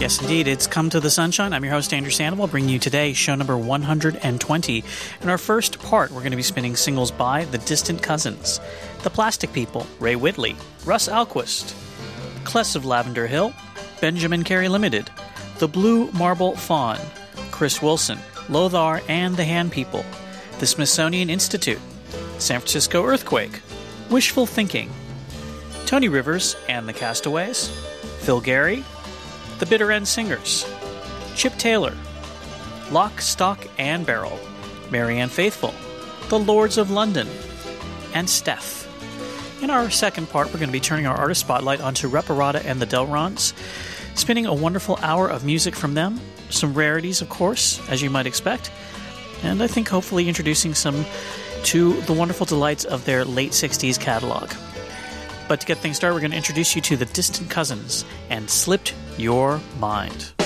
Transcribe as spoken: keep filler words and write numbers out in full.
Yes, indeed. It's Come to the Sunshine. I'm your host, Andrew Sandoval, bringing you today show number one hundred twenty. In our first part, we're going to be spinning singles by The Distant Cousins, The Plastic People, Ray Whitley, Russ Alquist, Kless of Lavender Hill, Benjamin Carey Limited, The Blue Marble Fawn, Chris Wilson, Lothar and the Hand People, The Smithsonian Institute, San Francisco Earthquake, Wishful Thinking, Tony Rivers and the Castaways, Phil Gary, The Bitter End Singers, Chip Taylor, Lock, Stock and Barrel, Marianne Faithfull, The Lords of London, and Steph. In our second part, we're going to be turning our artist spotlight onto Reparata and the Delrons, spinning a wonderful hour of music from them, some rarities, of course, as you might expect, and I think hopefully introducing some to the wonderful delights of their late sixties catalog. But to get things started, we're going to introduce you to The Distant Cousins and Slipped Your Mind.